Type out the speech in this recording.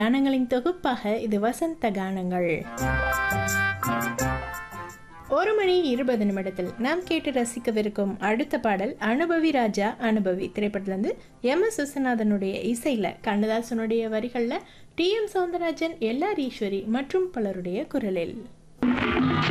கானங்களின் தொகுப்பாக இது வசந்த கானங்கள். 1:20 நாம் கேட்டு ரசிக்கவிருக்கும் அடுத்த பாடல் அனுபவி ராஜா அனுபவி திரைப்படத்திலிருந்து எம்.எஸ். விஸ்வநாதனுடைய இசையில கண்ணதாசனுடைய வரிகள்ல டி.எம். சௌந்தரராஜன், எல்.ஆர். ஈஸ்வரி மற்றும் பலருடைய குரலில்.